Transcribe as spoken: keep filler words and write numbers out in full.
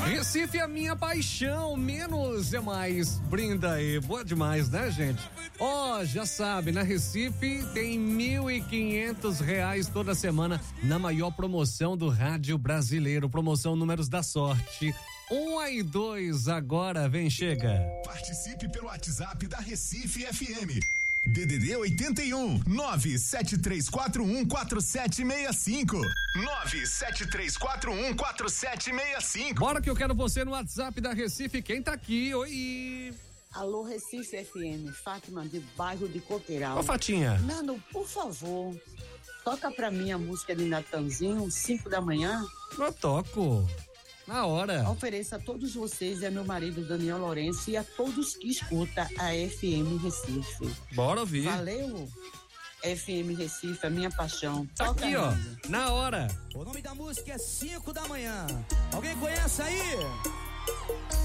Recife é a minha paixão, menos é mais. Brinda aí, boa demais, né, gente? Ó, oh, já sabe, na Recife tem mil e quinhentos reais toda semana na maior promoção do rádio brasileiro, promoção Números da Sorte. Um aí dois agora, vem, chega. Participe pelo WhatsApp da Recife F M. D D D oitenta e um, nove sete três quatro um quatro sete seis cinco. nove sete três quatro um quatro sete seis cinco. Bora que eu quero você no WhatsApp da Recife. Quem tá aqui? Oi. Alô, Recife F M, Fátima de bairro de Coqueiral. Ô, Fatinha. Nando, por favor, toca pra mim a música de Natanzinho, cinco da manhã. Eu toco. Na hora. Ofereço a todos vocês e a meu marido Daniel Lourenço e a todos que escutam a F M Recife. Bora ouvir. Valeu, F M Recife, a minha paixão. Tá Toca aqui, ó, ainda. na hora. O nome da música é cinco da manhã. Alguém conhece aí?